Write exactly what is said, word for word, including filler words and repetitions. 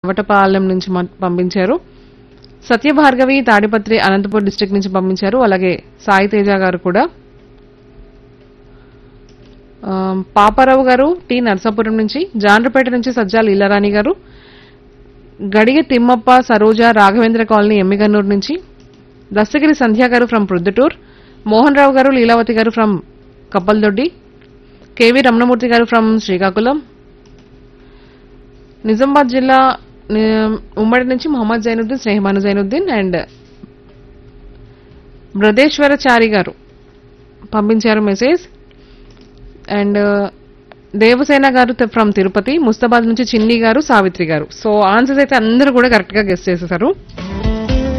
వటపాలెం నుంచి మ- పంపించారు. సత్యభార్గవి తాడిపత్రి అనంతపూర్ డిస్ట్రిక్ట్ నుంచి పంపించారు. అలాగే సాయి తేజ గారు కూడా. ఆ, పాపారావు గారు టి నర్సాపురం నుంచి, జాండ్రపేట నుంచి సజ్జాల ఇల్లారాణి గారు, గడిగ తిమ్మప్ప సరోజ రాఘవేంద్ర కాలనీ ఎమ్మిగన్నూరు నుంచి, దస్తగిరి సంధ్య గారు ఫ్రం ప్రొద్దుటూర్, మోహన్ రావు గారు లీలావతి గారు ఫ్రం కప్పల్దొడ్డి, కేవీ రమణమూర్తి గారు ఫ్రం శ్రీకాకుళం, నిజామాబాద్ జిల్లా ని- ఉమ్మడి నుంచి మొహమ్మద్ జైనుద్దీన్, స్నేహమాను జైనుద్దీన్ అండ్ బ్రదేశ్వరచారి గారు పంపించారు మెసేజ్. అండ్ దేవసేన గారు ఫ్రమ్ తిరుపతి, ముస్తాబాద్ నుంచి చిన్ని గారు, సావిత్రి గారు. సో ఆన్సర్స్ అయితే అందరూ కూడా కరెక్ట్ గా గెస్ట్ చేసేసారు.